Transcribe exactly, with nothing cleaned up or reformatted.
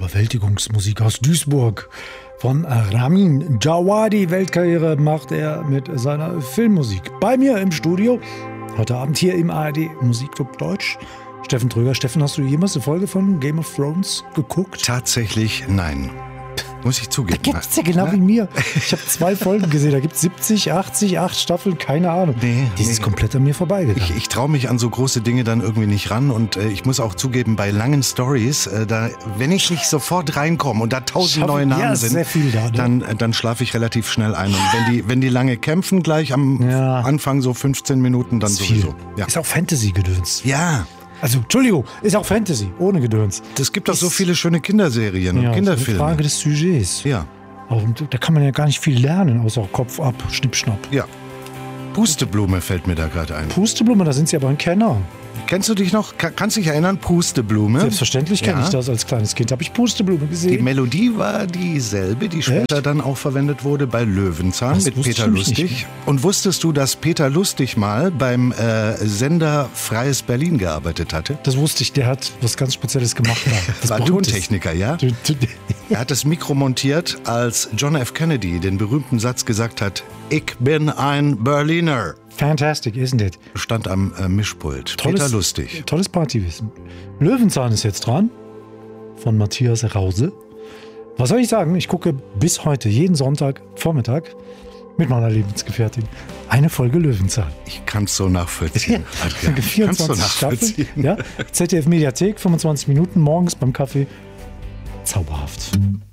Überwältigungsmusik aus Duisburg. Von Ramin Djawadi. Weltkarriere macht er mit seiner Filmmusik. Bei mir im Studio, heute Abend hier im A R D Musikclub Deutsch, Steffen Tröger. Steffen, hast du jemals eine Folge von Game of Thrones geguckt? Tatsächlich nein. Muss ich zugeben. Da gibt's ja genau wie mir. Ich habe zwei Folgen gesehen, da gibt es siebzig, achtzig, acht Staffeln, keine Ahnung. Nee, Die nee. ist komplett an mir vorbeigegangen. Ich, ich traue mich an so große Dinge dann irgendwie nicht ran und äh, ich muss auch zugeben, bei langen Stories, äh, da, wenn ich nicht sofort reinkomme und da tausend neue Namen ja, sind, sehr viel da, ne? dann, äh, dann schlafe ich relativ schnell ein. Und wenn die, wenn die lange kämpfen, gleich am ja. Anfang so fünfzehn Minuten, dann ist sowieso. Ja. Ist auch Fantasy-Gedöns. Ja. Also, Entschuldigung, ist auch Fantasy, ohne Gedöns. Es gibt doch so viele schöne Kinderserien ja, und Kinderfilme. Das ist eine Frage des Sujets. Ja. Und da kann man ja gar nicht viel lernen, außer Kopf ab, Schnipp, Schnapp. Ja. Pusteblume fällt mir da gerade ein. Pusteblume, da sind sie aber ein Kenner. Kennst du dich noch, kannst du dich erinnern, Pusteblume? Selbstverständlich kenne ja. ich das. Als kleines Kind habe ich Pusteblume gesehen. Die Melodie war dieselbe, die später Echt? dann auch verwendet wurde bei Löwenzahn das mit Peter Lustig. Und wusstest du, dass Peter Lustig mal beim äh, Sender Freies Berlin gearbeitet hatte? Das wusste ich, der hat was ganz Spezielles gemacht. Das war Tontechniker, ja? Er hat das Mikro montiert, als John F. Kennedy den berühmten Satz gesagt hat, ich bin ein Berliner. Fantastic, isn't it? Stand am äh, Mischpult. Tolles, Peter Lustig. Tolles Partywissen. Löwenzahn ist jetzt dran. Von Matthias Rause. Was soll ich sagen? Ich gucke bis heute, jeden Sonntag, Vormittag, mit meiner Lebensgefährtin, eine Folge Löwenzahn. Ich kann es so nachvollziehen. Ja. vierundzwanzig Staffeln. Ja? Z D F Mediathek, fünfundzwanzig Minuten morgens beim Kaffee. Zauberhaft.